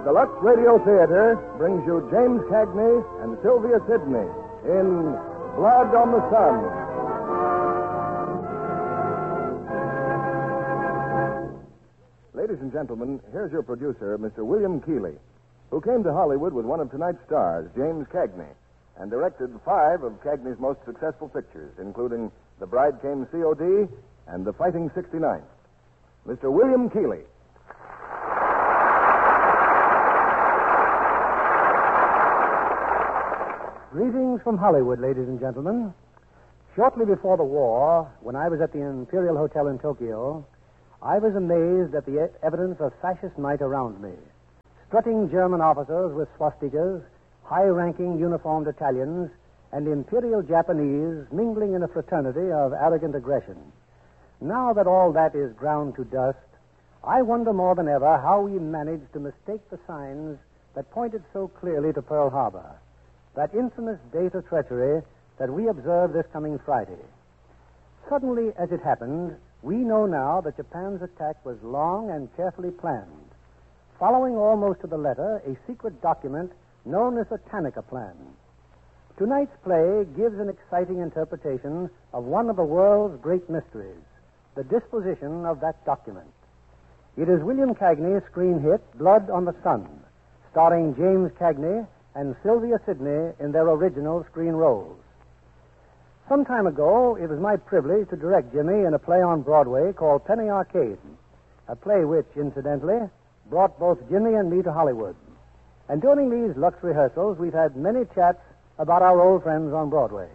the Lux Radio Theater brings you James Cagney and Sylvia Sidney in Blood on the Sun. Ladies and gentlemen, here's your producer, Mr. William Keighley, who came to Hollywood with one of tonight's stars, James Cagney, and directed 5 of Cagney's most successful pictures, including The Bride Came C.O.D. and The Fighting 69. Mr. William Keighley. Greetings from Hollywood, ladies and gentlemen. Shortly before the war, when I was at the Imperial Hotel in Tokyo, I was amazed at the evidence of fascist might around me. Strutting German officers with swastikas, high-ranking uniformed Italians, and Imperial Japanese mingling in a fraternity of arrogant aggression. Now that all that is ground to dust, I wonder more than ever how we managed to mistake the signs that pointed so clearly to Pearl Harbor, that infamous date of treachery that we observed this coming Friday. Suddenly, as it happened, we know now that Japan's attack was long and carefully planned, following almost to the letter a secret document known as the Tanaka Plan. Tonight's play gives an exciting interpretation of one of the world's great mysteries, the disposition of that document. It is William Cagney's screen hit, Blood on the Sun, starring James Cagney and Sylvia Sidney in their original screen roles. Some time ago, it was my privilege to direct Jimmy in a play on Broadway called Penny Arcade, a play which, incidentally, brought both Jimmy and me to Hollywood. And during these Lux rehearsals, we've had many chats about our old friends on Broadway.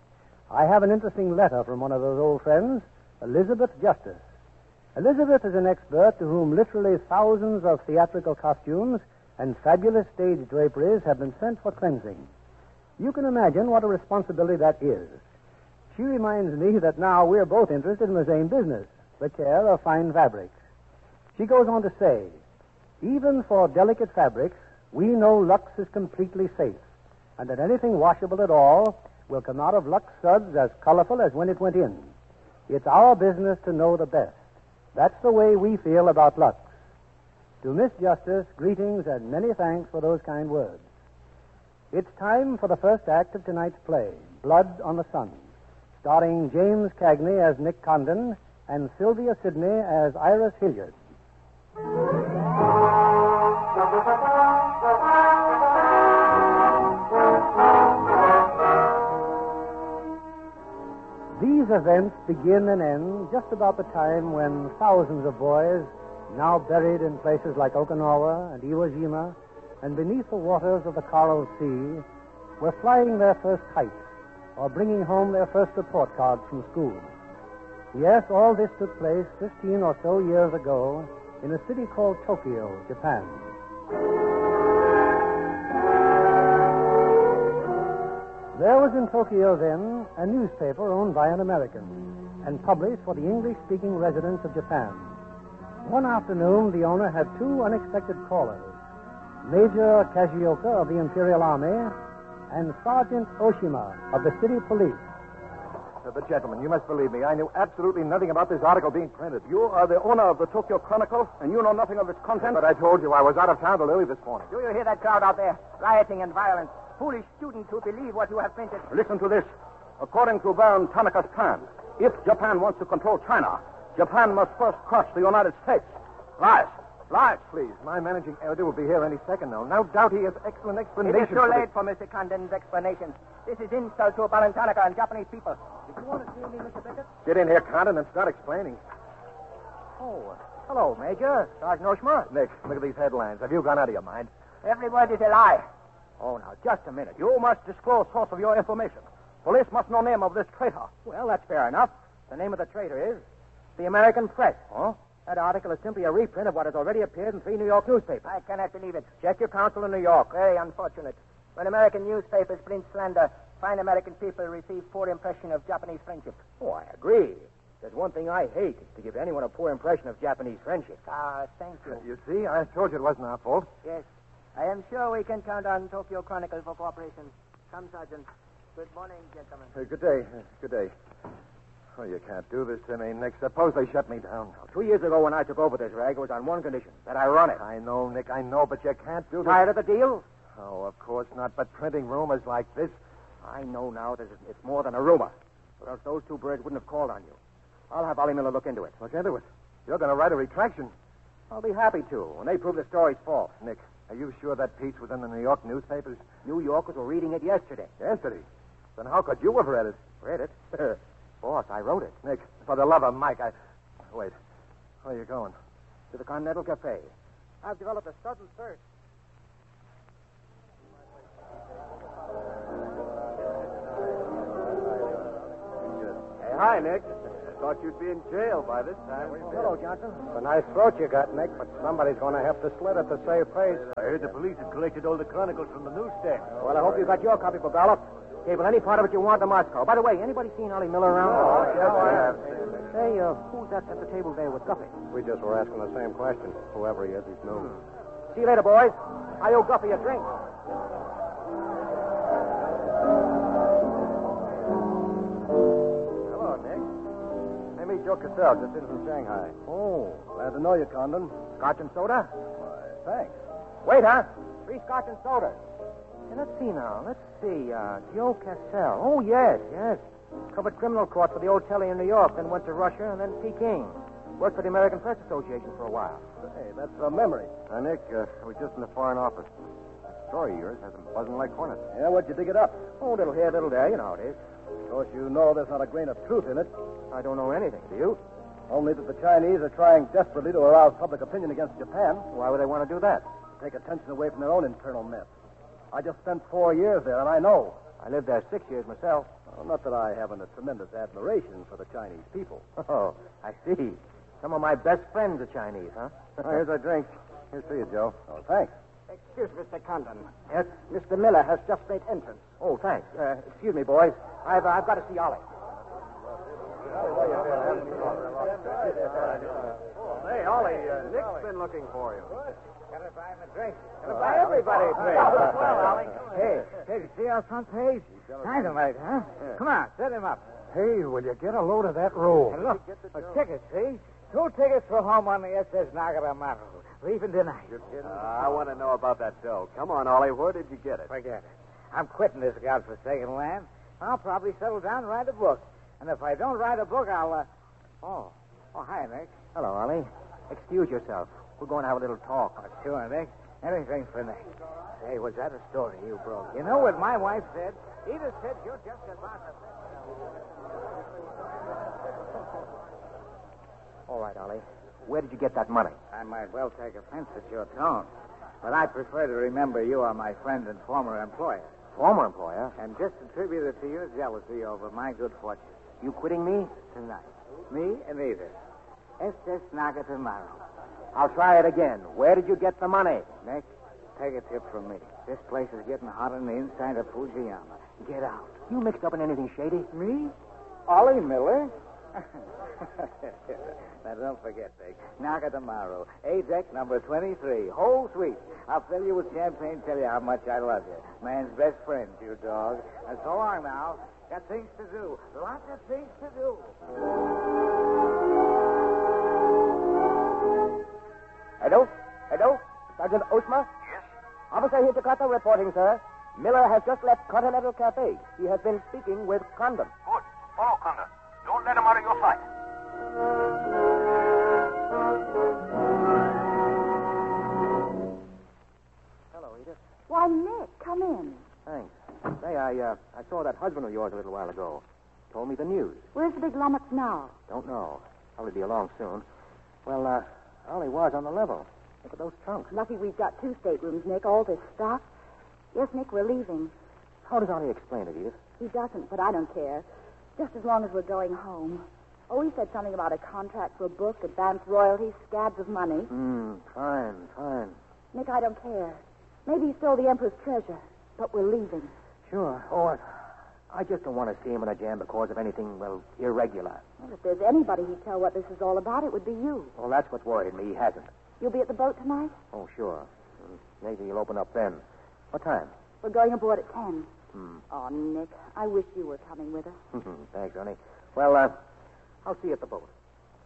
I have an interesting letter from one of those old friends, Elizabeth Justice. Elizabeth is an expert to whom literally thousands of theatrical costumes and fabulous stage draperies have been sent for cleansing. You can imagine what a responsibility that is. She reminds me that now we're both interested in the same business, the care of fine fabrics. She goes on to say, even for delicate fabrics, we know Lux is completely safe, and that anything washable at all will come out of Lux suds as colorful as when it went in. It's our business to know the best. That's the way we feel about Lux. To Miss Justice, greetings and many thanks for those kind words. It's time for the first act of tonight's play, Blood on the Sun, starring James Cagney as Nick Condon and Sylvia Sidney as Iris Hilliard. These events begin and end just about the time when thousands of boys, now buried in places like Okinawa and Iwo Jima and beneath the waters of the Coral Sea, were flying their first kites or bringing home their first report cards from school. Yes, all this took place 15 or so years ago in a city called Tokyo, Japan. There was in Tokyo then a newspaper owned by an American and published for the English-speaking residents of Japan. One afternoon, the owner had 2 unexpected callers, Major Kajioka of the Imperial Army and Sergeant Oshima of the city police. But, gentlemen, you must believe me. I knew absolutely nothing about this article being printed. You are the owner of the Tokyo Chronicle, and you know nothing of its content? But I told you I was out of town till early this morning. Do you hear that crowd out there? Rioting and violence. Foolish students who believe what you have printed. Listen to this. According to Baron Tanaka's plan, if Japan wants to control China, Japan must first crush the United States. Lies. Lies. Please, my managing editor will be here any second now. No doubt he has excellent explanations. It is too late for Mr. Condon's explanations. This is insult to Baron Tanaka and Japanese people. Did you want to see me, Mr. Beckett? Get in here, Condon, and start explaining. Oh, hello, Major. Sergeant Oshima. Nick, look at these headlines. Have you gone out of your mind? Every word is a lie. Oh, now, just a minute. You must disclose source of your information. Police must know name of this traitor. Well, that's fair enough. The name of the traitor is the American Press. Huh? That article is simply a reprint of what has already appeared in 3 New York newspapers. I cannot believe it. Check your counsel in New York. Very unfortunate. When American newspapers print slander, fine American people receive poor impression of Japanese friendship. Oh, I agree. There's one thing I hate, is to give anyone a poor impression of Japanese friendship. Thank you. You see, I told you it wasn't our fault. Yes. I am sure we can count on Tokyo Chronicle for cooperation. Come, Sergeant. Good morning, gentlemen. Good day. Good day. Oh, you can't do this to me, Nick. Suppose they shut me down. 2 years ago when I took over this rag, it was on one condition, that I run it. I know, Nick, I know, but you can't do this. Tired of the deal? Oh, of course not, but printing rumors like this. I know now that it's more than a rumor. Or else those two birds wouldn't have called on you. I'll have Ollie Miller look into it. Look into it. You're going to write a retraction. I'll be happy to, when they prove the story's false. Nick, are you sure that piece was in the New York newspapers? New Yorkers were reading it yesterday. Yesterday? Then how could you have read it? Read it? Boss, I wrote it. Nick, for the love of Mike, Wait. Where are you going? To the Continental Cafe. I've developed a sudden thirst. Hey, hi, Nick. Thought you'd be in jail by this time. Hello, Johnson. It's a nice throat you got, Nick, but somebody's going to have to slit it to save face. I heard the police had collected all the chronicles from the newsstand. Well, I hope you got your copy, Bogalop. Cable any part of it you want to Moscow. By the way, anybody seen Ollie Miller around? Hey, who's that at the table there with Guffey? We just were asking the same question. Whoever he is, he's new. See you later, boys. I owe Guffey a drink. Hello, Nick. I meet Joe Cassell, just in from Shanghai. Oh, glad to know you, Condon. Scotch and soda? Why, thanks. Wait, huh? 3 scotch and soda. Hey, let's see now. Let's see. Joe Cassell. Oh, yes. Covered criminal court for the old telly in New York, then went to Russia, and then Peking. Worked for the American Press Association for a while. Hey, that's a memory. Nick, we're just in the Foreign Office. That story of yours has them buzzing like hornets. Yeah, what'd you dig it up? Oh, little here, little there. You know how it is. Of course, you know there's not a grain of truth in it. I don't know anything. Do you? Only that the Chinese are trying desperately to arouse public opinion against Japan. Why would they want to do that? Take attention away from their own internal mess. I just spent 4 years there, and I know. I lived there 6 years myself. Well, not that I haven't a tremendous admiration for the Chinese people. Oh, I see. Some of my best friends are Chinese, huh? Oh, here's our drink. Here's to you, Joe. Oh, thanks. Excuse me, Mr. Condon. Yes? Mr. Miller has just made entrance. Oh, thanks. Excuse me, boys. I've got to see Ollie. Hey, Ollie, Nick's been looking for you. Gotta buy him a drink. Gotta buy everybody a drink. Hey, see our front page? Dynamite, huh? Come on, set him up. Hey, will you get a load of that roll? And look, a ticket, see? 2 tickets for home on the SS Nagaramaru. Leaving tonight. I want to know about that dough. Come on, Ollie. Where did you get it? Forget it. I'm quitting this godforsaken land. I'll probably settle down and write a book. And if I don't write a book, I'll, Oh, hi, Nick. Hello, Ollie. Excuse yourself. We're going to have a little talk. Oh, sure, Nick. Anything for Nick. Say, was that a story you broke? You know what my wife said? Edith said you're just about the best. All right, Ollie. Where did you get that money? I might well take offense at your tone, but I prefer to remember you are my friend and former employer. Former employer? And just attribute it to your jealousy over my good fortune. You quitting me? Tonight. Me and Edith. SS Nagatamaru. I'll try it again. Where did you get the money? Nick, take a tip from me. This place is getting hot on the inside of Fujiyama. Get out. You mixed up in anything shady? Me? Ollie Miller? Now, don't forget, Nick. Nagatamaru. A-deck number 23. Whole suite. I'll fill you with champagne, tell you how much I love you. Man's best friend, you dog. And so long now. Got things to do. Lots of things to do. Hello? Sergeant Osma? Yes? Officer Hijikata reporting, sir. Miller has just left Continental Cafe. He has been speaking with Condon. Good. Follow Condon. Don't let him out of your sight. Hello, Edith. Why, Nick, come in. Thanks. Say, I saw that husband of yours a little while ago. Told me the news. Where's the big lummox now? Don't know. Probably be along soon. Well, Ollie was on the level. Look at those trunks. Lucky we've got 2 staterooms, Nick. All this stuff. Yes, Nick, we're leaving. How does Ollie explain it, Edith? He doesn't, but I don't care. Just as long as we're going home. Oh, he said something about a contract for a book, advance royalties, scabs of money. Fine. Nick, I don't care. Maybe he stole the Emperor's treasure, but we're leaving. Sure. Oh, I just don't want to see him in a jam because of anything, well, irregular. Well, if there's anybody who'd tell what this is all about, it would be you. Well, that's what worried me. He hasn't. You'll be at the boat tonight? Oh, sure. Maybe he'll open up then. What time? We're going aboard at 10. Oh, Nick, I wish you were coming with us. Thanks, honey. Well, I'll see you at the boat.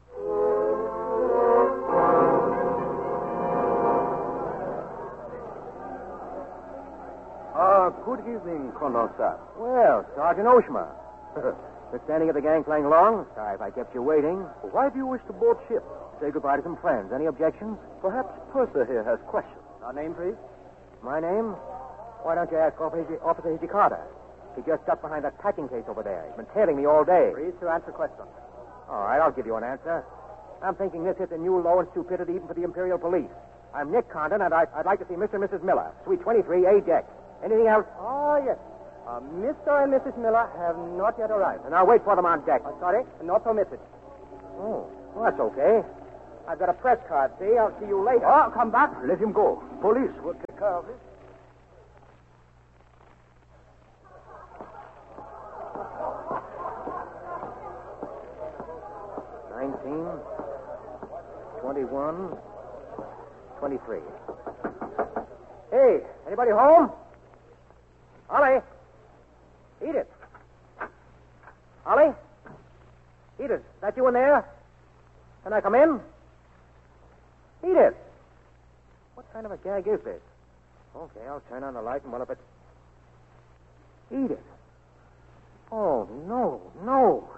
Good evening, Colonel Sapp. Well, Sergeant Oshma. Just standing at the gangplank long. Sorry if I kept you waiting. Why do you wish to board ship? Say goodbye to some friends. Any objections? Perhaps Purser here has questions. Our name, please? My name? Why don't you ask Officer Hijikata? He just ducked behind that packing case over there. He's been tailing me all day. Please to answer questions. All right, I'll give you an answer. I'm thinking this hits a new low in stupidity even for the Imperial Police. I'm Nick Condon, and I'd like to see Mr. and Mrs. Miller, Suite 23, A deck. Anything else? Oh, yes. Mr. and Mrs. Miller have not yet arrived. And I'll wait for them on deck. Sorry, not permitted. Oh, well, that's okay. I've got a press card, see? I'll see you later. Oh, come back. Let him go. Police will take care of this. $19, $21, $23. Hey, anybody home? Ollie? Edith? Ollie? Edith, that you in there? Can I come in? Edith! What kind of a gag is this? Okay, I'll turn on the light and well up it. Edith! Oh, no, no.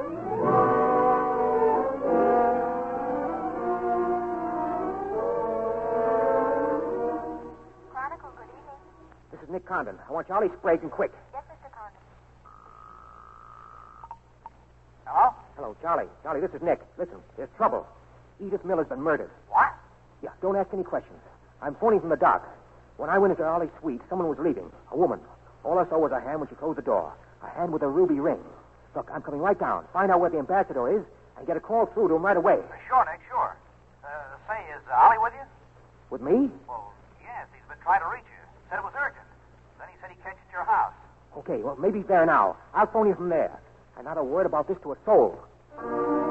Chronicle, good evening. This is Nick Condon. I want Charlie Sprague and quick. Yes, Mr. Condon. Hello? Hello, Charlie. Charlie, this is Nick. Listen, there's trouble. Edith Miller's been murdered. What? Yeah, don't ask any questions. I'm phoning from the dock. When I went into Ollie's suite, someone was leaving. A woman. All I saw was a hand when she closed the door. A hand with a ruby ring. Look, I'm coming right down. Find out where the ambassador is and get a call through to him right away. Sure, Nick, sure. Say, is Ollie with you? With me? Well, yes, he's been trying to reach you. Said it was urgent. Then he said he'd catch you at your house. Okay, well, maybe he's there now. I'll phone you from there. And not a word about this to a soul.